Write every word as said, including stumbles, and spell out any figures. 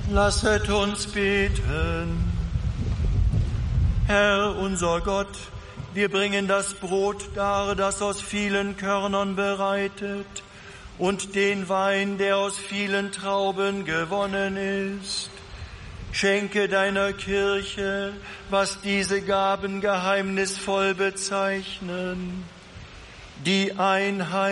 Lasset uns beten. Herr unser Gott, wir bringen das Brot dar, das aus vielen Körnern bereitet, und den Wein, der aus vielen Trauben gewonnen ist. Schenke deiner Kirche, was diese Gaben geheimnisvoll bezeichnen, die Einheit